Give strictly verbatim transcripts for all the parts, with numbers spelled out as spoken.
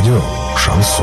Радио «Шансон».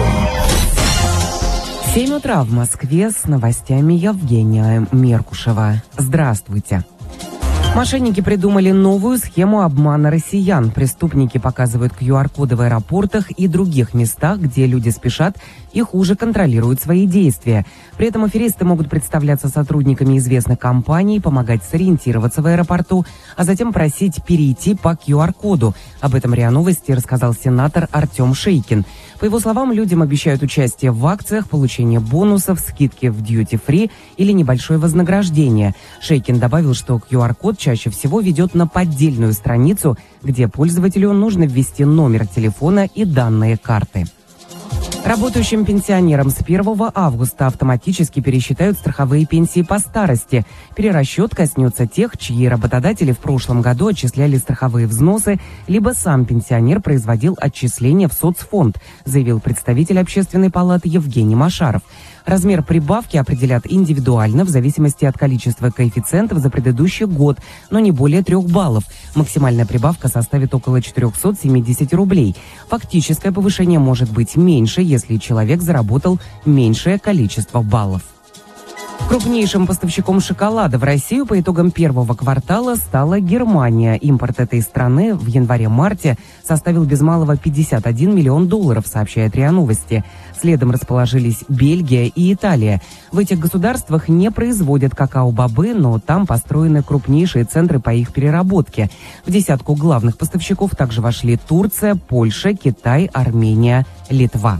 семь утра в Москве, с новостями Евгения Меркушева. Здравствуйте. Мошенники придумали новую схему обмана россиян. Преступники показывают ку ар коды в аэропортах и других местах, где люди спешат и хуже контролируют свои действия. При этом аферисты могут представляться сотрудниками известных компаний, помогать сориентироваться в аэропорту, а затем просить перейти по ку ар коду. Об этом РИА Новости рассказал сенатор Артем Шейкин. По его словам, людям обещают участие в акциях, получение бонусов, скидки в дьюти-фри или небольшое вознаграждение. Шейкин добавил, что ку ар код чаще всего ведет на поддельную страницу, где пользователю нужно ввести номер телефона и данные карты. Работающим пенсионерам с первого августа автоматически пересчитают страховые пенсии по старости. Перерасчет коснется тех, чьи работодатели в прошлом году отчисляли страховые взносы, либо сам пенсионер производил отчисления в соцфонд, заявил представитель Общественной палаты Евгений Машаров. Размер прибавки определят индивидуально в зависимости от количества коэффициентов за предыдущий год, но не более трех баллов. Максимальная прибавка составит около четыреста семьдесят рублей. Фактическое повышение может быть меньше, если человек заработал меньшее количество баллов. Крупнейшим поставщиком шоколада в Россию по итогам первого квартала стала Германия. Импорт этой страны в январе-марте составил без малого пятьдесят один миллион долларов, сообщает РИА Новости. Следом расположились Бельгия и Италия. В этих государствах не производят какао-бобы, но там построены крупнейшие центры по их переработке. В десятку главных поставщиков также вошли Турция, Польша, Китай, Армения, Литва.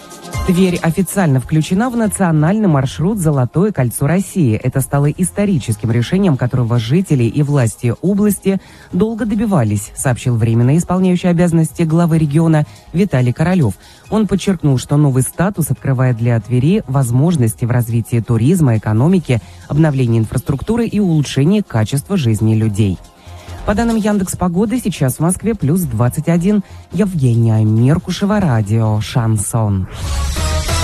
Тверь официально включена в национальный маршрут «Золотое кольцо России». Это стало историческим решением, которого жители и власти области долго добивались, сообщил временно исполняющий обязанности главы региона Виталий Королев. Он подчеркнул, что новый статус открывает для Твери возможности в развитии туризма, экономики, обновлении инфраструктуры и улучшении качества жизни людей. По данным Яндекс.Погоды, сейчас в Москве плюс двадцать один. Евгения Меркушева, радио «Шансон».